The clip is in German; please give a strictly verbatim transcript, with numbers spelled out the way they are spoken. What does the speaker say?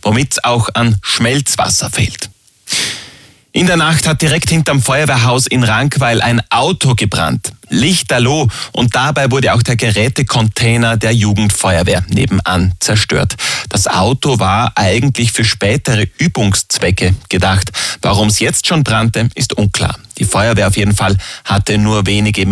womit es auch an Schmelzwasser fehlt. In der Nacht hat direkt hinterm Feuerwehrhaus in Rankweil ein Auto gebrannt. Lichterloh, und dabei wurde auch der Gerätecontainer der Jugendfeuerwehr nebenan zerstört. Das Auto war eigentlich für spätere Übungszwecke gedacht. Warum es jetzt schon brannte, ist unklar. Die Feuerwehr auf jeden Fall hatte nur wenige